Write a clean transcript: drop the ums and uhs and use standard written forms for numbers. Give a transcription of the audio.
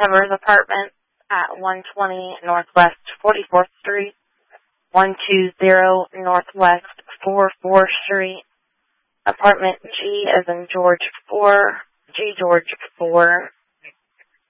Tevers Apartments at 120 Northwest 44th Street, 120 Northwest 44th Street, Apartment G as in George 4, G George 4,